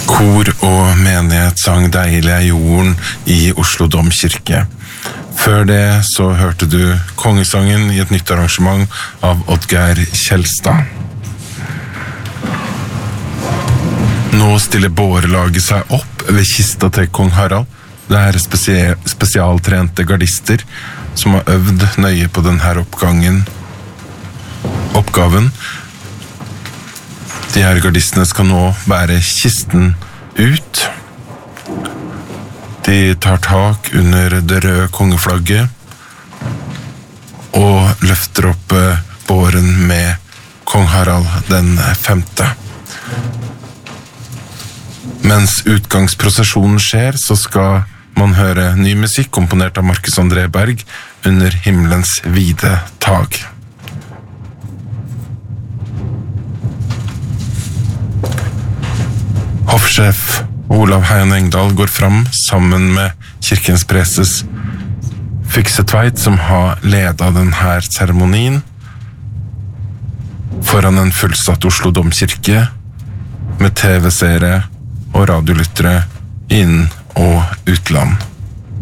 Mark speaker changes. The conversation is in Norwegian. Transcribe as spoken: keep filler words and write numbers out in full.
Speaker 1: Kor og menighet sang Deilig er jorden i Oslo Domkirke. Før det så hørte du kongesangen i et nytt arrangement av Oddgeir Kjelstad. Nå stiller bårelaget seg opp ved kista til kong Harald. Det er spesie- spesialtrente gardister som har øvd nøye på denne oppgangen, oppgaven. De her gardistene skal nå bære kisten ut. De tar tak under det røde kongeflagget og løfter opp båren med kong Harald den femte. Mens utgangsprosesjonen skjer, så skal man høre ny musikk komponert av Markus André Berg under himmelens vide tak. Hoffsjef Olav Hein Engdahl går fram sammen med kirkens preses Fikse Tveit, som har ledet denne seremonien, foran en fullsatt Oslo Domkirke med T V-seere og radiolyttere inn- og utland.